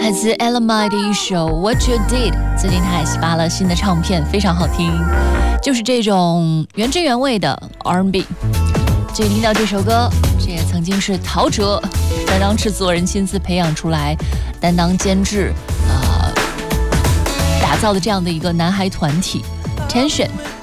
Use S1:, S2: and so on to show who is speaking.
S1: 来自 Elamai 的一首 What You Did， 最近他也发了新的唱片，非常好听，就是这种原汁原味的 R&B。 这里听到这首歌，这也曾经是陶喆担当制作人亲自培养出来，担当监制打造的这样的一个男孩团体 Tension。